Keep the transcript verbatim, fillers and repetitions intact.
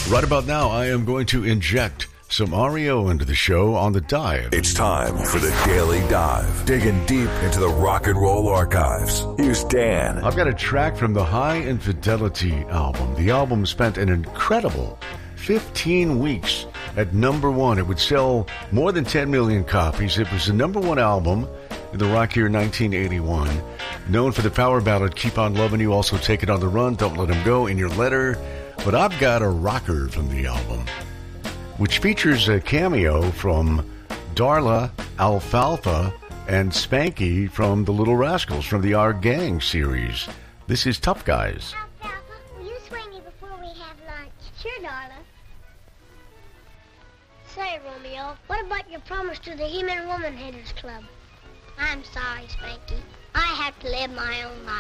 Right about now, I am going to inject some R E O into the show on the dive. It's time for the Daily Dive, digging deep into the rock and roll archives. Here's Dan. I've got a track from the High Infidelity album. The album spent an incredible fifteen weeks at number one. It would sell more than ten million copies. It was the number one album in the rock year nineteen eighty-one. Known for the power ballad Keep On Loving You, also Take It On The Run, Don't Let Him Go, In Your Letter. But I've got a rocker from the album, which features a cameo from Darla, Alfalfa, and Spanky from the Little Rascals from the Our Gang series. This is Tough Guys. Alfalfa, will you swing me before we have lunch? Sure, Darla. Say, Romeo, what about your promise to the He-Man Woman Haters Club? I'm sorry, Spanky. I have to live my own life.